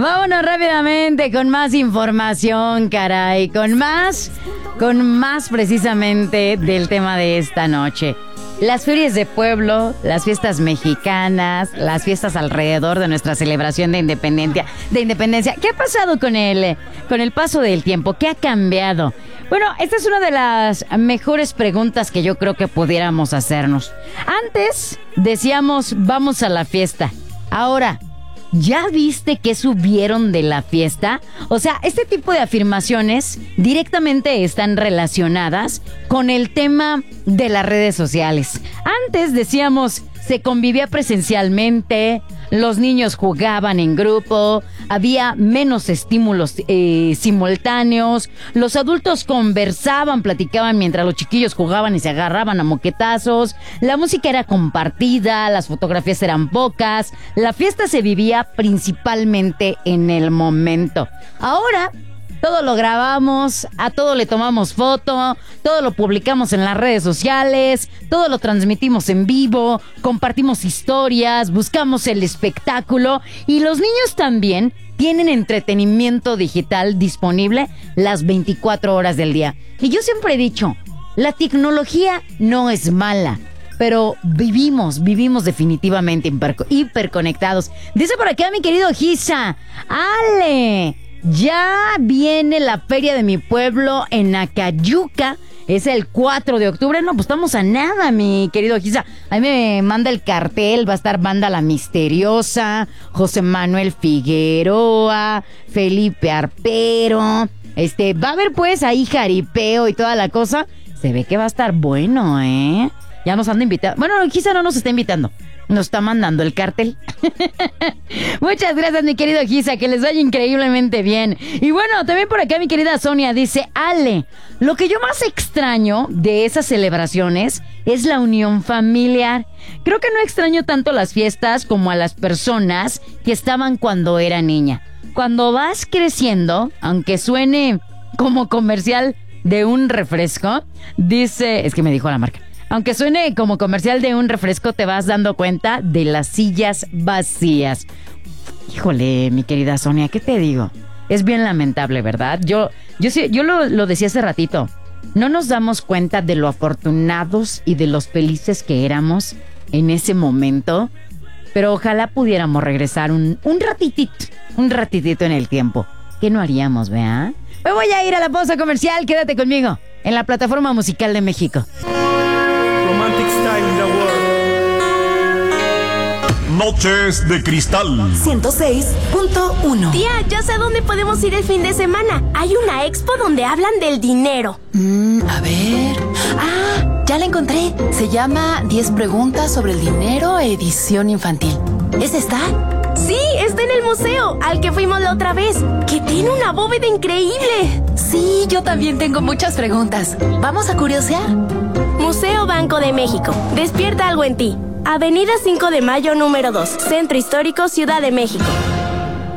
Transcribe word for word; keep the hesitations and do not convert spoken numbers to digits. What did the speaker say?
Vámonos rápidamente con más información, caray. Con más, con más precisamente del tema de esta noche. Las ferias de pueblo, las fiestas mexicanas, las fiestas alrededor de nuestra celebración de independencia. De independencia. ¿Qué ha pasado con el, con el paso del tiempo? ¿Qué ha cambiado? Bueno, esta es una de las mejores preguntas que yo creo que pudiéramos hacernos. Antes decíamos, vamos a la fiesta. Ahora, ¿ya viste qué subieron de la fiesta? O sea, este tipo de afirmaciones directamente están relacionadas con el tema de las redes sociales. Antes decíamos, se convivía presencialmente, los niños jugaban en grupo, había menos estímulos eh, simultáneos, los adultos conversaban, platicaban mientras los chiquillos jugaban y se agarraban a moquetazos, la música era compartida, las fotografías eran pocas, la fiesta se vivía principalmente en el momento. Ahora todo lo grabamos, a todo le tomamos foto, todo lo publicamos en las redes sociales, todo lo transmitimos en vivo, compartimos historias, buscamos el espectáculo y los niños también tienen entretenimiento digital disponible las veinticuatro horas del día. Y yo siempre he dicho, la tecnología no es mala, pero vivimos, vivimos definitivamente hiper, hiperconectados. Dice por acá mi querido Gisa, Ale, ya viene la feria de mi pueblo en Acayuca. Es el cuatro de octubre. No, pues estamos a nada, mi querido Gisa. Ahí me manda el cartel. Va a estar Banda La Misteriosa, José Manuel Figueroa, Felipe Arpero. Este, va a haber pues ahí jaripeo y toda la cosa. Se ve que va a estar bueno, ¿eh? Ya nos anda invitando. Bueno, Gisa no nos está invitando. Nos está mandando el cartel. Muchas gracias, mi querido Gisa, que les vaya increíblemente bien. Y bueno, también por acá mi querida Sonia dice, Ale, lo que yo más extraño de esas celebraciones es la unión familiar. Creo que no extraño tanto las fiestas como a las personas que estaban cuando era niña. Cuando vas creciendo, aunque suene como comercial de un refresco, dice, es que me dijo la marca, aunque suene como comercial de un refresco, te vas dando cuenta de las sillas vacías. Híjole, mi querida Sonia, ¿qué te digo? Es bien lamentable, ¿verdad? Yo, yo, yo lo, lo decía hace ratito. No nos damos cuenta de lo afortunados y de los felices que éramos en ese momento. Pero ojalá pudiéramos regresar un, un ratitito, un ratitito en el tiempo. ¿Qué no haríamos, vea? Me voy a ir a la pausa comercial. Quédate conmigo en la plataforma musical de México. Romantic Style in the World. Noches de Cristal ciento seis punto uno. Tía, ya sé a dónde podemos ir el fin de semana. Hay una expo donde hablan del dinero. Mm, a ver. Ah, ya la encontré. Se llama diez preguntas sobre el dinero, edición infantil. ¿Es esta? Sí, está en el museo al que fuimos la otra vez, que tiene una bóveda increíble. Sí, yo también tengo muchas preguntas. ¿Vamos a curiosear? Museo Banco de México. Despierta algo en ti. Avenida cinco de Mayo número dos, Centro Histórico, Ciudad de México.